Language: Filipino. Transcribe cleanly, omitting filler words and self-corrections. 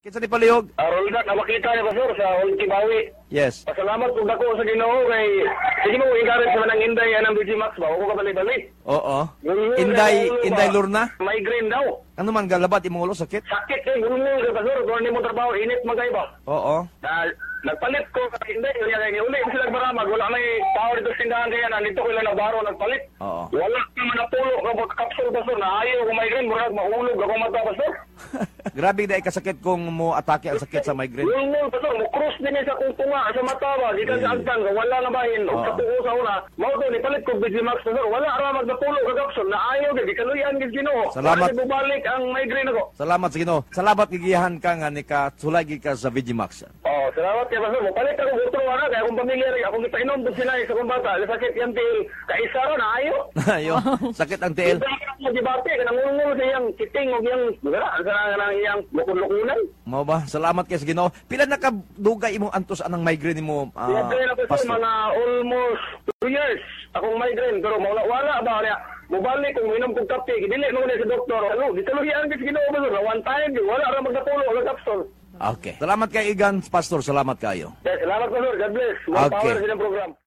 Kinsa ni palihog? Rolda, nakakita niya, Pastor, sa Ultibawi. Yes. Pasalamat kung dako sa Ginoo kay sige mo encourage sa manang Inday anang Digimax ba o ko balik-balik. Oo. Inday Lorna? Migraine daw. Ano man galabat imong ulo sakit? Sakit kay gulong sa Pastor, doon ni mo trabaho init man kay ba. Oo. Nagpalit ko kay Inday kaya kay uli sila maramag wala may power dito sa tindahan kaya nandito ko lang nagbaro nagpalit. Oo. Wala ka man napulo ka kapsul Pastor na ayaw ko migraine murag mahulog ako mata Pastor. Grabe dai kasakit kung mo atake ang sakit sa migraine. Gulong Pastor mo cross din sa kung tunga sa mata ba gikan sa agtang wala na bahin og sa tuo sa una mao to ni palit ko Digimax Pastor wala ra magnapulo ka kapsul na ayaw gid kaluyan gid Ginoo. Salamat. Balik ang migraine ako. Salamat sa Ginoo. Salamat gigihan ka nga ni ka sulay gid ka sa Digimax. Oh, salamat kay Pastor. Palit ako gutro ana kay akong pamilya rin akong ipainom dug sila sa kong bata. Sakit yan til kaisa ra na ayo. Ayo, sakit ang tiil. Mo dibate kanang ngulngul sa iyang kiting og iyang magara sa nang iyang lukon-lukunan. Mao ba? Salamat kay sa Ginoo. Pila na ka dugay imong antos anang migraine mo, Migraine ako sa Pastor? mga almost 2 years akong migraine pero wala ba niya. Mubalik kung minom kong kape, dili mo na sa doktor. Ano, ditaluhian gid Ginoo ba na one time wala ra magnapulo og kapsul. Okay. Salamat kay Igan, Pastor. Salamat kayo. Salamat Pastor. God bless. More Okay. power sa inyong program.